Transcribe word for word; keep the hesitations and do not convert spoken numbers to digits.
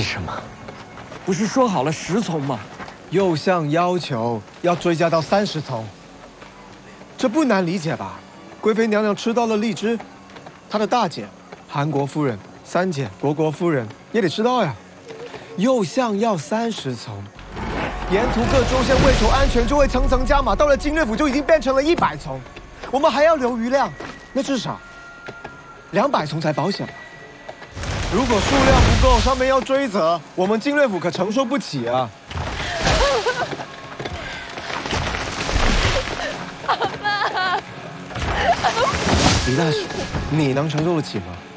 什么？不是说好了十丛吗？ 右相要求要追加到三十丛，这不难理解吧？贵妃娘娘吃到了荔枝，她的大姐韩国夫人、三姐国国夫人也得吃到呀。右相要三十丛，沿途各州县为求安全就会层层加码，到了经略府就已经变成了一百丛，我们还要留余量，那至少两百丛才保险吧。如果数量不够，上面要追责，我们经略府可承受不起啊。李大使，你能承受得起吗？